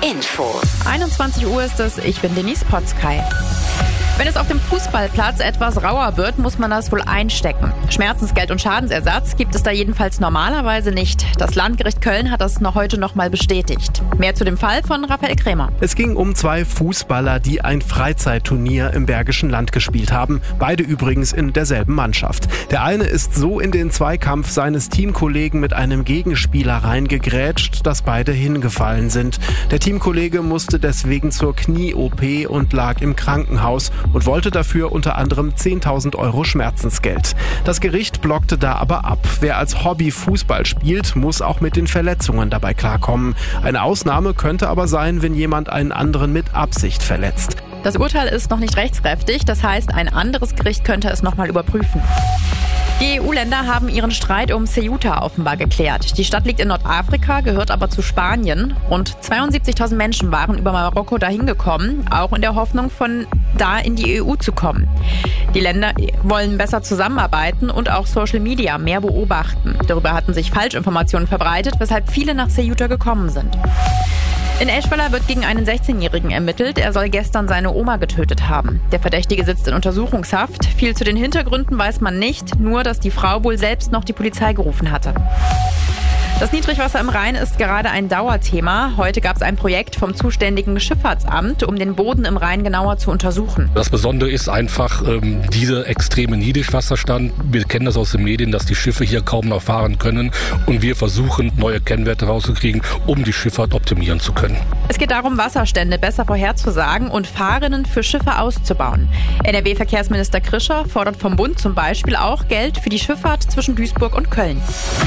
Infos. 21 Uhr ist es, ich bin Denise Potzkei. Wenn es auf dem Fußballplatz etwas rauer wird, muss man das wohl einstecken. Schmerzensgeld und Schadensersatz gibt es da jedenfalls normalerweise nicht. Das Landgericht Köln hat das heute noch mal bestätigt. Mehr zu dem Fall von Raphael Krämer. Es ging um 2 Fußballer, die ein Freizeitturnier im Bergischen Land gespielt haben. Beide übrigens in derselben Mannschaft. Der eine ist so in den Zweikampf seines Teamkollegen mit einem Gegenspieler reingegrätscht, dass beide hingefallen sind. Der Teamkollege musste deswegen zur Knie-OP und lag im Krankenhaus und wollte dafür unter anderem 10.000 € Schmerzensgeld. Das Gericht blockte da aber ab. Wer als Hobby Fußball spielt, muss auch mit den Verletzungen dabei klarkommen. Eine Ausnahme könnte aber sein, wenn jemand einen anderen mit Absicht verletzt. Das Urteil ist noch nicht rechtskräftig, das heißt, ein anderes Gericht könnte es nochmal überprüfen. Die EU-Länder haben ihren Streit um Ceuta offenbar geklärt. Die Stadt liegt in Nordafrika, gehört aber zu Spanien. Rund 72.000 Menschen waren über Marokko dahin gekommen, auch in der Hoffnung, von da in die EU zu kommen. Die Länder wollen besser zusammenarbeiten und auch Social Media mehr beobachten. Darüber hatten sich Falschinformationen verbreitet, weshalb viele nach Ceuta gekommen sind. In Eschweiler wird gegen einen 16-Jährigen ermittelt. Er soll gestern seine Oma getötet haben. Der Verdächtige sitzt in Untersuchungshaft. Viel zu den Hintergründen weiß man nicht, nur dass die Frau wohl selbst noch die Polizei gerufen hatte. Das Niedrigwasser im Rhein ist gerade ein Dauerthema. Heute gab es ein Projekt vom zuständigen Schifffahrtsamt, um den Boden im Rhein genauer zu untersuchen. Das Besondere ist einfach dieser extreme Niedrigwasserstand. Wir kennen das aus den Medien, dass die Schiffe hier kaum noch fahren können. Und wir versuchen, neue Kennwerte rauszukriegen, um die Schifffahrt optimieren zu können. Es geht darum, Wasserstände besser vorherzusagen und Fahrrinnen für Schiffe auszubauen. NRW-Verkehrsminister Krischer fordert vom Bund zum Beispiel auch Geld für die Schifffahrt zwischen Duisburg und Köln.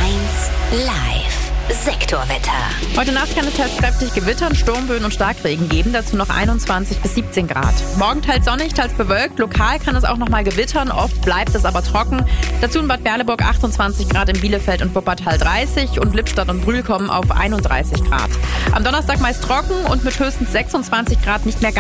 1 Live. Sektorwetter. Heute Nacht kann es teils kräftig gewittern, Sturmböen und Starkregen geben, dazu noch 21 bis 17 Grad. Morgen teils sonnig, teils bewölkt, lokal kann es auch noch mal gewittern, oft bleibt es aber trocken. Dazu in Bad Berleburg 28 Grad, in Bielefeld und Wuppertal 30 und Lippstadt und Brühl kommen auf 31 Grad. Am Donnerstag meist trocken und mit höchstens 26 Grad nicht mehr ganz